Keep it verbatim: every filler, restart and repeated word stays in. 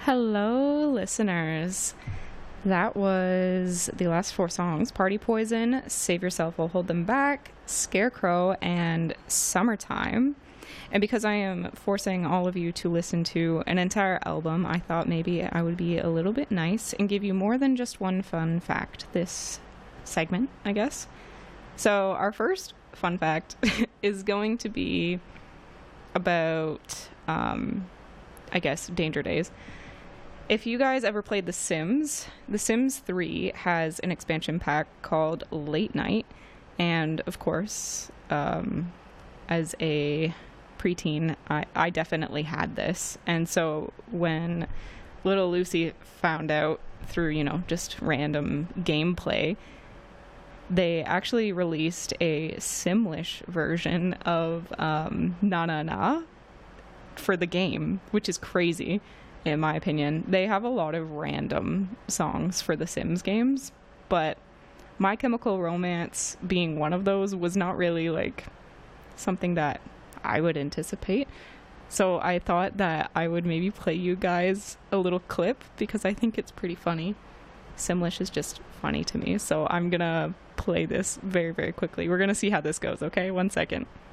Hello, listeners. That was the last four songs: Party Poison, Save Yourself, Will Hold Them Back, Scarecrow, and Summertime. And because I am forcing all of you to listen to an entire album, I thought maybe I would be a little bit nice and give you more than just one fun fact this segment, I guess. So our first fun fact is going to be about, um, I guess, Danger Days. If you guys ever played The Sims, The Sims three has an expansion pack called Late Night. And of course, um, as a preteen, I, I definitely had this. And so when little Lucy found out through, you know, just random gameplay, they actually released a Simlish version of um, Na Na Na for the game, which is crazy. In my opinion, they have a lot of random songs for the Sims games, but My Chemical Romance being one of those was not really like something that I would anticipate. So I thought that I would maybe play you guys a little clip because I think it's pretty funny. Simlish is just funny to me, so I'm gonna play this very, very quickly. We're gonna see how this goes, okay? One second.